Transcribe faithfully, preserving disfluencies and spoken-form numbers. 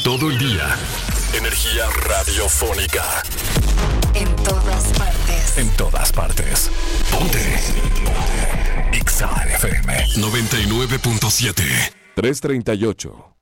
Todo el día. Energía radiofónica. En todas partes. En todas partes. Ponte. Ponte. Exa F M noventa y nueve punto siete. tres treinta y ocho.